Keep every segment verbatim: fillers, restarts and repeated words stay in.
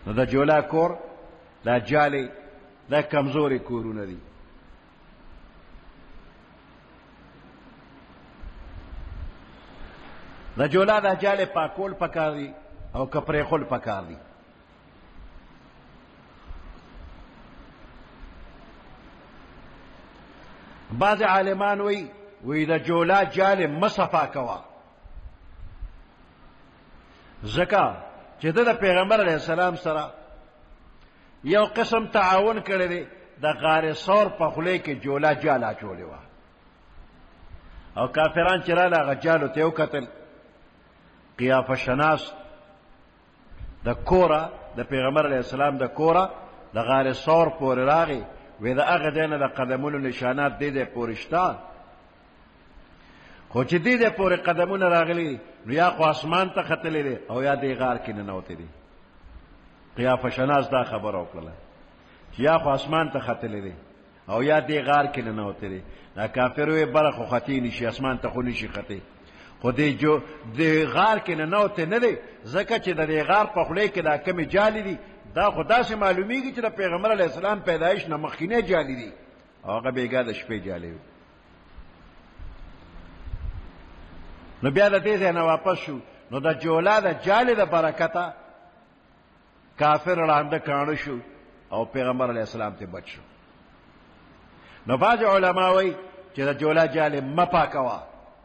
نو د جولا کور دا جالې دا کمزوري کورونه دي. د جولا دا جالې پاکول پکار دي او که پرېښول پکار دي. بعض عالمان وی وی د جولا جالې مه صفا کوه، ځکه چې ده د پیغمبر علیه السلام سره یو قسم تعاون کړی دی، د غار ثور په خولې کې جولا جال اچولې وه او کافران چې راله هغه جالو ته یې وکتل. قیافه شناس د کوره د پیغمبر علیه السلام د کوره د غار ثور پورې راغی، وی د هغه ځای نه د قدمونو نشانات دې ځای پورې شته، خو چې دې ځای پورې قدمونه راغلي نو یا خو اسمان ته ختلی دی او یا دې غار کې ننوتی دی. قیافه شناس دا خبره وکړله چې یا خو اسمان ته ختلی دی او یا دې غار کې ننوتی دی. دا کافر وی بره خو خطی نشي، اسمان ته خو نشي خطی، خو دې جو دې غار کې ننوتی نه دی، ځکه چې د دې غار په خولې کې دا کمې جالې دي دا خو داسې معلومیږي چې د پیغمبر علیه السلام پیدایش نه مخکینی جالې دي او هغه بېګا د شپې جالې وي. نو بیا د دې ځای نه واپس شو، نو د جولا د جالې د برکته کافر ړانده کاڼه شو او پیغمبر علیه السلام ته بچ شو. نو بعض علما وایي چې د جولا جالې مه پاکوه.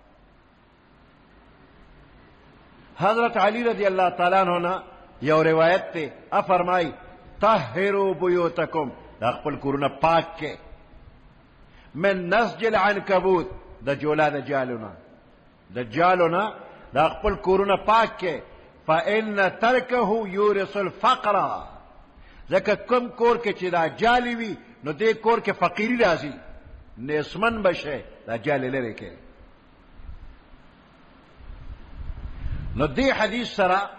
حضرت علی رضی الله تعالی عنہ نه یو روایت ته افرمای طهروا بیوتکم، دا خپل کورونه پاک کې، من نسج العنکبوت، د جولا د جالونه د جالونه دا خپل کورونه پاک کې، فإن ترکه یورث الفقر، ځکه کوم کور کې چې دا جالي وي نو دې کور کې فقیری راځي، نیسمن بشه دا جالې لرې کې. نو دې حدیث سره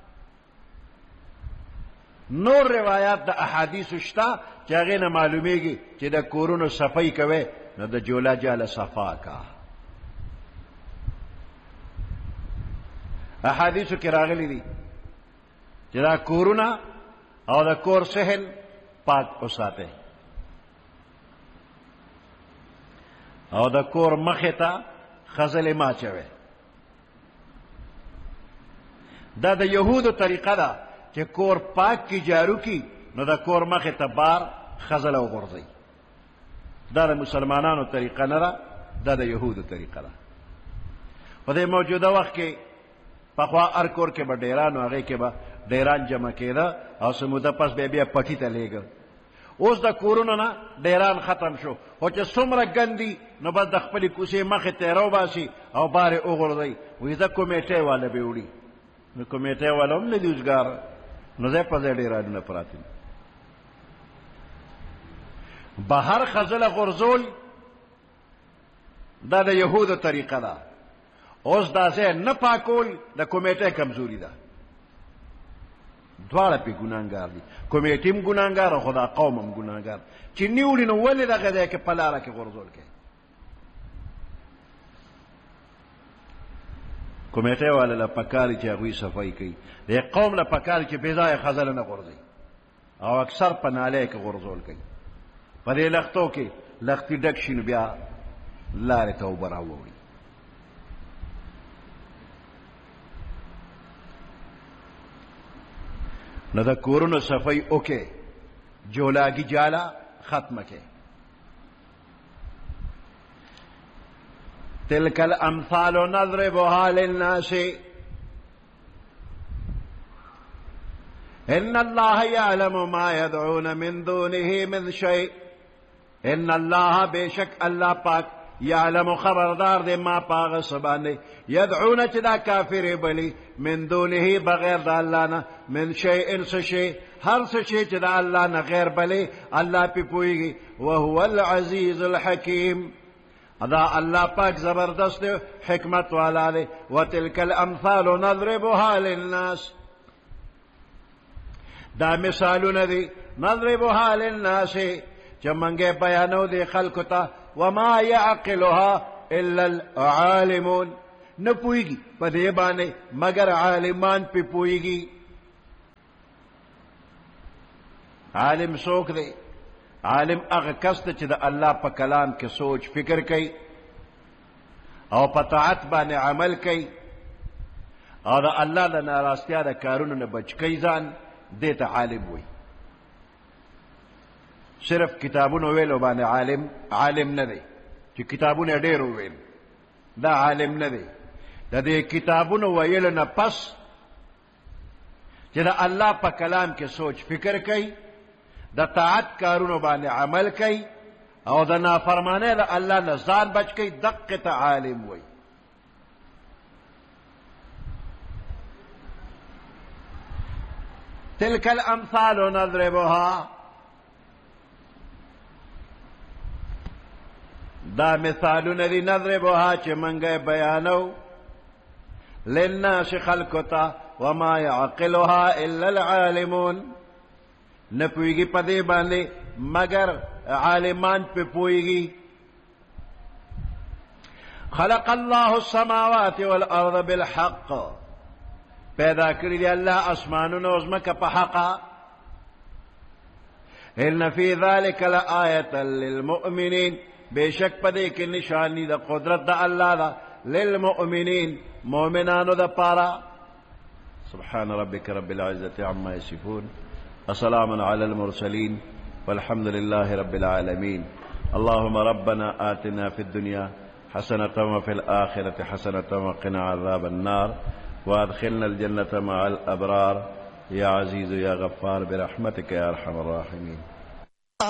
نور روایات د احادیثو شته چې هغې نه معلومیږي چې د کورونو صفای کوي نو د جولا جاله صفا کا. احادیثو کې راغلی دي چې دا کورونه او د کور صحن پاک وساتئ او د کور مخې ته خځلې مه اچوئ. دا د یهودو طریقه ده چې کور پاک کی جارو کی نو د کور مخې ته بار خځله وغورځئ. دا د مسلمانانو طریقه نه ده، دا د یهودو طریقه ده. په دې موجوده وخت کې پخوا هر کور کې به ډیران و، هغې کې به ډیران جمع کېده او څه موده پس بیا بیا پټي ته لیږه. اوس د کورونو نه ډیران ختم شو، خو چې څومره ګندي نو بس د خپلې کوڅې مخې ته یې راوباسي او بار یې وغورځئ. وایي زه کمیټۍ والا به وړي، نو کمیټۍ والا هم نه دي اوزګار، نو ځای په ځای ډیرانونه پراته دي. بهر خځله غورځول دا د یهودو طریقه ده. اوس دا ځای نه پاکول د کمیټۍ کمزوري ده. دواړه پې ګناهګار دي، کمیټې هم ګناهګار او خو دا قوم هم ګناهګار چې نه وړي نو ولې دغه ځای کې په لاره کې غورځول کوي. کمیټۍ والا له پکار چې هغوی صفایي کوي، د قوم له پکار چې بې ځایه خځله نه غورځوي او اکثر په نالۍ کې غورځول کوي. په دې لښتو کې لښتي ډک شي نو بیا لارې ته اوبه راووړي. نو د کورونو صفایي وکړئ، جولاګي جاله ختمه کړئ. تلك الأمثال نضربها للناس إن الله يعلم ما يدعون من دونه من شيء. إن الله بشك الله پاک يعلم خبردار دے ما پاغ سبانے يدعون چدا کافر بلی من دونه بغیر دا اللہ نا من شيء انس شيء ہر شيء چدا اللہ نا غیر بلی اللہ پی پوئی گی وهو العزيز الحكيم. ادا اللہ پاک زبردست حکمت والا دے. وتلك الامثال نضربها للناس، دا مثالونه دي نضربها للناس چې منګه بیانو دي خلکو ته. وما يعقلها الا العالمون، نه پوهیږي په دې باندې مگر عالمان پې پوهیږي. عالم څوک دی؟ عالم هغه کس ته چې د الله په کلام کې سوچ فکر کوي او په طاعت باندې عمل کوي او د الله د ناراضتیا د کارونو نه بچ کوي ځان، دې ته عالم وایي. صرف کتابونو ویلو باندې عالم عالم نه دی چې کتابونه ډېر وویل، دا عالم نه دی. د دې کتابونو ویلو نه پس چې د الله په کلام کې سوچ فکر کوي، د طاعت کارونو باندې عمل کوي او د نافرمانۍ د الله نه ځان بچ کوي، دقه ته عالم وایي. تلك الامثال نضربها، دا مثالونه دي نضربها چې منګه بیانو للناس خلقو ته، وما يعقلها الا العالمون، نه پوهیږي په دې باندې مگر عالمان په پوهیږي. خلق الله السماوات والارض بالحق، پیدا کړی دی الله اسمانونه او ځمکه په حق. ان فی ذلک لآیة للمؤمنین، بشک پدې کې نشانی د قدرت د الله ده، للمؤمنین مؤمنانو د پاره. سبحان ربك رب العزة عما يصفون، وسلام على المرسلين، والحمد لله رب العالمين. اللهم ربنا آتنا في الدنيا حسنة وفي الآخرة حسنة وقنا عذاب النار، وادخلنا الجنة مع الأبرار، يا عزيز يا غفار برحمتك يا أرحم الراحمين.